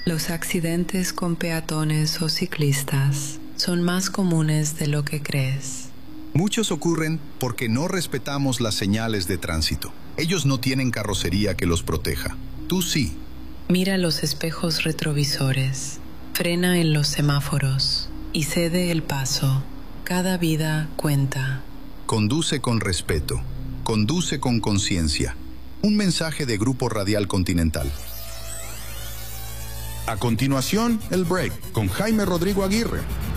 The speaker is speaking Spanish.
Los accidentes con peatones o ciclistas son más comunes de lo que crees. Muchos ocurren porque no respetamos las señales de tránsito. Ellos no tienen carrocería que los proteja. Tú sí. Mira los espejos retrovisores, frena en los semáforos y cede el paso. Cada vida cuenta. Conduce con respeto. Conduce con conciencia. Un mensaje de Grupo Radial Continental. A continuación, el break con Jaime Rodrigo Aguirre.